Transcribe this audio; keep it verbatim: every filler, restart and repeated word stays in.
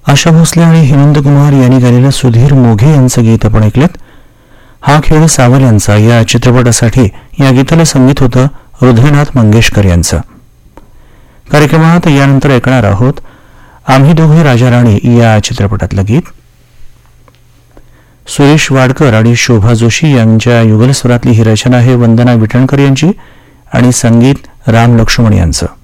आशा भोसले आणि हेमंत कुमार यांनी गायलेलं सुधीर मोघे यांचं गीत आपण ऐकलं. हा खेळ सावल यांचा या चित्रपटासाठी या गीताला संगीत होतं रुद्रनाथ मंगेशकर यांचं. कार्यक्रमात यानंतर ऐकणार आहोत आम्ही दोघे राजा राणी या चित्रपटातलं गीत. सुरेश वाडकर आणि शोभा जोशी यांच्या युगलस्वरातली ही रचना आहे वंदना विटणकर यांची आणि संगीत राम लक्ष्मण यांचं.